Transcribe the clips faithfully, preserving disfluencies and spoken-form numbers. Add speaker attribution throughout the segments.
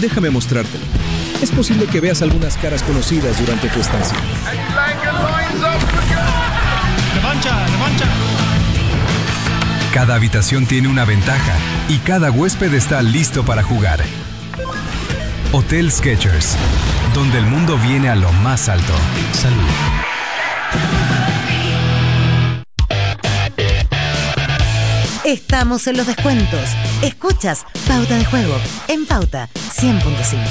Speaker 1: déjame mostrártelo. Es posible que veas algunas caras conocidas durante tu estancia.
Speaker 2: ¡Revancha, revancha!
Speaker 3: Cada habitación tiene una ventaja y cada huésped está listo para jugar. Hotel Skechers, donde el mundo viene a lo más alto. Salud.
Speaker 4: Estamos en los descuentos. Escuchas Pauta de Juego en Pauta cien punto cinco.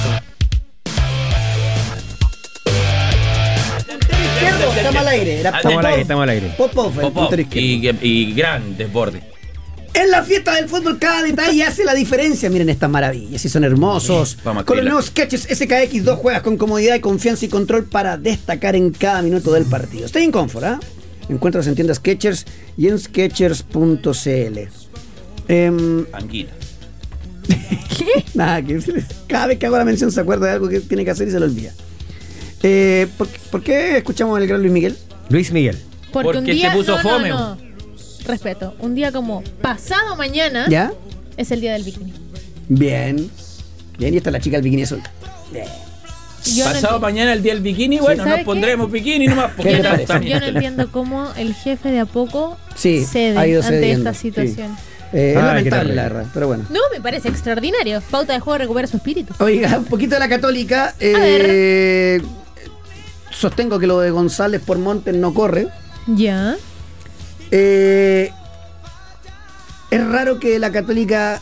Speaker 5: Estamos al aire. Era
Speaker 6: Estamos al aire, estamos al aire.
Speaker 5: Popov, el
Speaker 6: Popov,
Speaker 5: puntero izquierdo.
Speaker 6: y, y gran desborde.
Speaker 5: En la fiesta del fútbol cada detalle hace la diferencia. Miren estas maravillas, y son hermosos.
Speaker 6: Vamos a
Speaker 5: Con los
Speaker 6: escribirla.
Speaker 5: nuevos Skechers S K X dos juegas con comodidad y confianza y control para destacar en cada minuto del partido. Stay in comfort, ¿ah? ¿eh? Encuentras en tiendas Skechers y en skechers punto c l. Eh,
Speaker 6: Anguila.
Speaker 5: ¿Qué? Nada, que cada vez que hago la mención se acuerda de algo que tiene que hacer y se lo olvida. Eh, ¿por, ¿Por qué escuchamos al gran Luis Miguel?
Speaker 7: Luis Miguel.
Speaker 8: Porque,
Speaker 6: Porque
Speaker 8: un día,
Speaker 6: se puso
Speaker 8: no,
Speaker 6: fome.
Speaker 8: No, no. Respeto. Un día como pasado mañana
Speaker 5: ¿Ya?
Speaker 8: es el día del bikini.
Speaker 5: Bien. Bien, y está la chica del bikini azul. Bien.
Speaker 8: Yo no
Speaker 6: Pasado
Speaker 8: enti-
Speaker 6: mañana el día del bikini, bueno,
Speaker 8: ¿sabe
Speaker 6: nos
Speaker 8: qué?
Speaker 6: pondremos bikini nomás. porque
Speaker 5: ¿Qué te
Speaker 6: ya
Speaker 5: parece?
Speaker 6: estamos-
Speaker 8: Yo no entiendo cómo el jefe de a poco
Speaker 5: Sí,
Speaker 8: cede
Speaker 5: ha ido
Speaker 8: ante
Speaker 5: cediendo,
Speaker 8: esta situación.
Speaker 5: Eh, es
Speaker 7: Ay, qué
Speaker 5: lamentable,
Speaker 7: terrible.
Speaker 5: la verdad, pero bueno.
Speaker 8: No, me parece extraordinario. Pauta de Juego recupera su espíritu.
Speaker 5: Oiga, un poquito de la Católica. Eh, sostengo que lo de González por Montes no corre.
Speaker 8: Ya.
Speaker 5: Eh, es raro que la Católica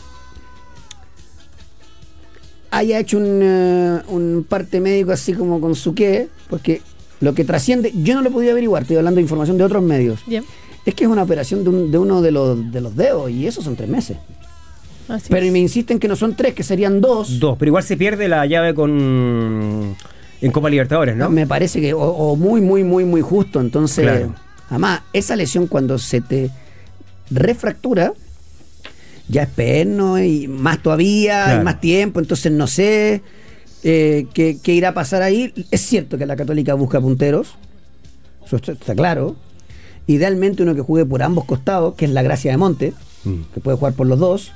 Speaker 5: haya hecho un, eh, un parte médico así como con su qué, porque lo que trasciende, yo no lo podía averiguar, estoy hablando de información de otros medios,
Speaker 8: Bien.
Speaker 5: es que es una operación de, un- de uno de los, de los dedos y eso son tres meses.
Speaker 8: Así
Speaker 5: Pero
Speaker 8: es.
Speaker 5: me insisten que no son tres, que serían dos.
Speaker 7: Dos, pero igual se pierde la llave con en Copa Libertadores, ¿no?
Speaker 5: Me parece que, o, o muy, muy, muy, muy justo. Entonces,
Speaker 7: Claro.
Speaker 5: además, esa lesión cuando se te refractura, ya es perno y más todavía,
Speaker 7: Claro.
Speaker 5: y más tiempo, entonces no sé eh, qué, qué irá a pasar ahí. Es cierto que la Católica busca punteros, eso está, está claro. Idealmente uno que juegue por ambos costados, que es la gracia de Monte,
Speaker 7: Mm.
Speaker 5: que puede jugar por los dos.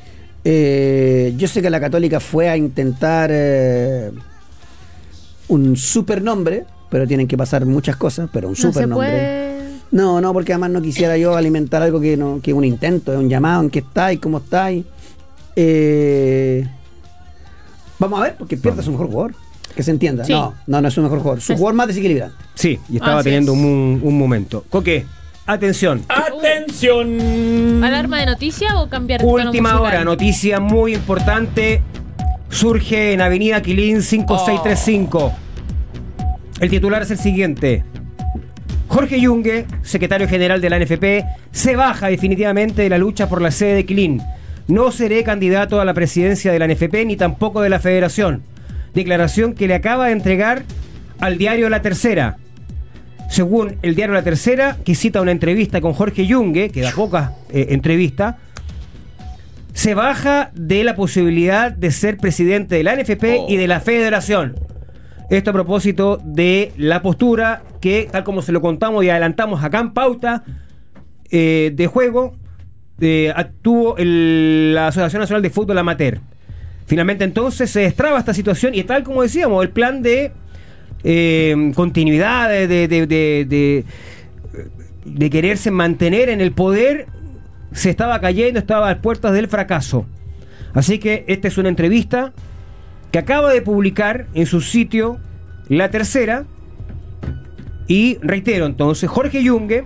Speaker 5: Eh, yo sé que la Católica fue a intentar eh, un supernombre, pero tienen que pasar muchas cosas, pero un
Speaker 8: No se
Speaker 5: supernombre.
Speaker 8: puede.
Speaker 5: No, no, porque además no quisiera yo alimentar algo que no, que es un intento, es un llamado, en qué estáis, cómo estáis. Eh, vamos a ver, porque pierde a su mejor jugador. Que se entienda.
Speaker 8: Sí.
Speaker 5: No, no, no es su mejor jugador. Su
Speaker 8: Es-
Speaker 5: jugador más desequilibrante.
Speaker 7: Sí, y estaba
Speaker 8: Así
Speaker 7: teniendo
Speaker 8: es.
Speaker 7: un, un momento. Coque, atención.
Speaker 6: ¡Atención!
Speaker 8: ¿Alarma de noticia o cambiar tono
Speaker 7: Última
Speaker 8: musical?
Speaker 7: hora, noticia muy importante. Surge en Avenida Quilín cinco seis tres cinco. El titular es el siguiente. Jorge Yungue, secretario general de la N F P, se baja definitivamente de la lucha por la sede de Quilín. No seré candidato a la presidencia de la N F P ni tampoco de la Federación. Declaración que le acaba de entregar al diario La Tercera. Según el diario La Tercera, que cita una entrevista con Jorge Yungue, que da pocas eh, entrevistas, se baja de la posibilidad de ser presidente de la N F P
Speaker 6: Oh.
Speaker 7: y de la Federación. Esto a propósito de la postura que, tal como se lo contamos y adelantamos acá en Pauta eh, de Juego, eh, tuvo el- la Asociación Nacional de Fútbol Amateur. Finalmente entonces se destraba esta situación y tal como decíamos, el plan de eh, continuidad, de, de, de, de, de, de quererse mantener en el poder, se estaba cayendo, estaba a las puertas del fracaso. Así que esta es una entrevista que acaba de publicar en su sitio La Tercera. Y reitero entonces, Jorge Yungue,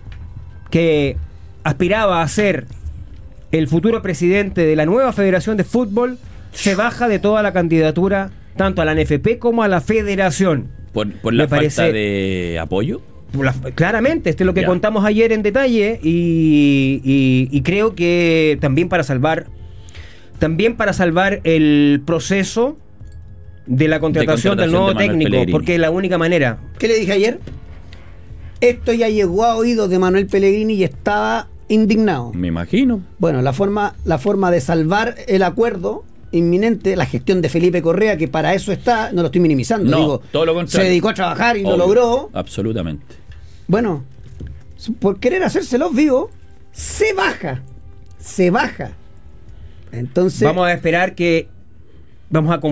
Speaker 7: que aspiraba a ser el futuro presidente de la nueva Federación de Fútbol, se baja de toda la candidatura tanto a la N F P como a la Federación.
Speaker 6: ¿Por, por la
Speaker 7: Me parece-
Speaker 6: falta de apoyo?
Speaker 7: La- claramente, esto es lo que
Speaker 6: Ya.
Speaker 7: contamos ayer en detalle y, y- y creo que también para salvar también para salvar el proceso de la contratación, del
Speaker 6: contratación
Speaker 7: nuevo
Speaker 6: de Manuel
Speaker 7: técnico,
Speaker 6: Pellegrini.
Speaker 7: porque es la única manera.
Speaker 5: ¿Qué le dije ayer? Esto ya llegó a oídos de Manuel Pellegrini y estaba indignado.
Speaker 6: Me imagino.
Speaker 5: Bueno, la forma, la forma de salvar el acuerdo inminente, la gestión de Felipe Correa, que para eso está, no lo estoy minimizando,
Speaker 6: No,
Speaker 5: digo,
Speaker 6: todo lo contrario.
Speaker 5: se dedicó a trabajar y lo
Speaker 6: Obvio,
Speaker 5: logró.
Speaker 6: Absolutamente.
Speaker 5: Bueno, por querer hacérselos vivos, se baja, se baja. Entonces,
Speaker 7: Vamos a esperar que vamos a